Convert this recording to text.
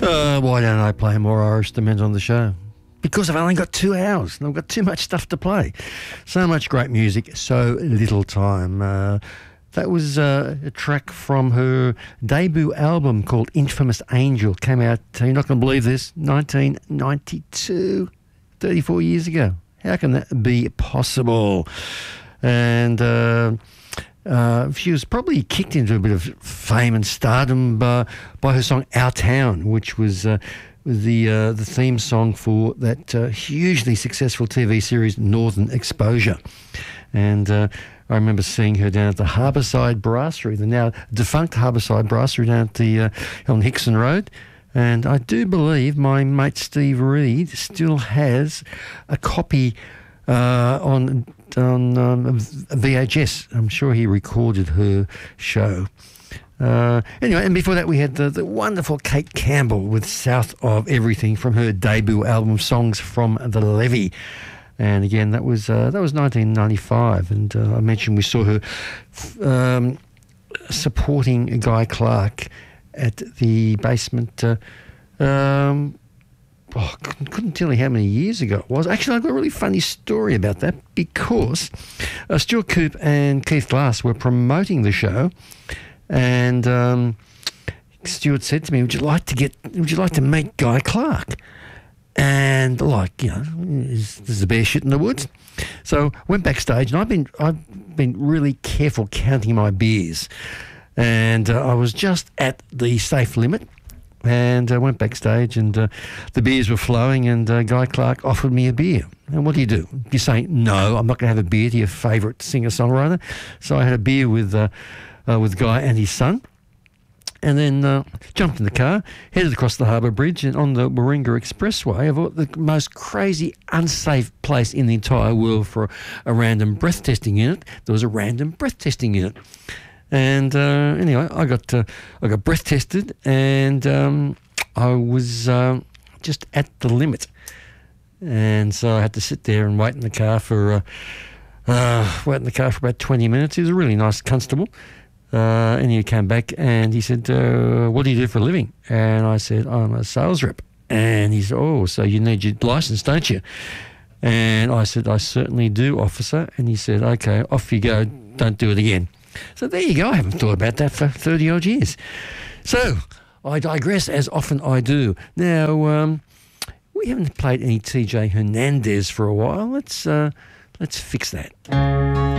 Why don't I play more Irish Dement on the show? Because I've only got 2 hours and I've got too much stuff to play. So much great music, so little time. That was a track from her debut album called Infamous Angel. Came out, you're not going to believe this, 1992, 34 years ago. How can that be possible? And she was probably kicked into a bit of fame and stardom by her song Our Town, which was the theme song for that hugely successful TV series Northern Exposure. And I remember seeing her down at the Harbourside Brasserie, the now defunct Harbourside Brasserie down at on Hickson Road. And I do believe my mate Steve Reed still has a copy on VHS. I'm sure he recorded her show. Anyway, and before that we had the wonderful Kate Campbell with South of Everything from her debut album Songs from the Levee. And again, that was 1995, and I mentioned we saw her supporting Guy Clark at the Basement. Couldn't tell you how many years ago it was. Actually, I've got a really funny story about that because Stuart Coupe and Keith Glass were promoting the show, and Stuart said to me, "Would you like to meet Guy Clark?" And there's a bear shit in the woods. So went backstage, and I've been really careful counting my beers, and I was just at the safe limit. And I went backstage, and the beers were flowing, and Guy Clark offered me a beer. And what do? You say, no, I'm not going to have a beer to your favourite singer-songwriter. So I had a beer with Guy and his son, and then jumped in the car, headed across the Harbour Bridge, and on the Warringah Expressway, of the most crazy, unsafe place in the entire world for a random breath testing unit. There was a random breath testing unit. And anyway, I got breath tested, and I was just at the limit, and so I had to sit there and wait in the car for about 20 minutes. He was a really nice constable, and he came back and he said, "What do you do for a living?" And I said, "I'm a sales rep." And he said, "Oh, so you need your license, don't you?" And I said, "I certainly do, officer." And he said, "Okay, off you go. Don't do it again." So there you go. I haven't thought about that for 30-odd years. So I digress, as often I do. Now, we haven't played any TJ Hernandez for a while. Let's fix that.